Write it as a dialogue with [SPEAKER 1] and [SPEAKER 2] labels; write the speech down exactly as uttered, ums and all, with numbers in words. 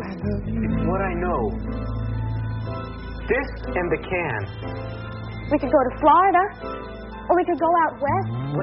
[SPEAKER 1] It's what I know. This and the can.
[SPEAKER 2] We could go to Florida, or we could go out west.